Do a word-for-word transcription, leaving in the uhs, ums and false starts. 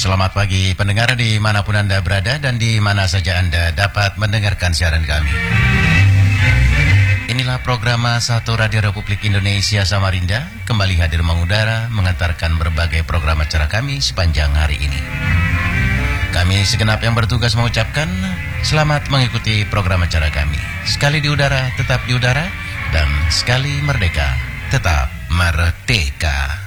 Selamat pagi pendengar dimanapun Anda berada dan di mana saja Anda dapat mendengarkan siaran kami. Inilah program satu Radio Republik Indonesia Samarinda kembali hadir mengudara mengantarkan berbagai program acara kami sepanjang hari ini. Kami segenap yang bertugas mengucapkan selamat mengikuti program acara kami. Sekali di udara tetap di udara dan sekali merdeka tetap merdeka.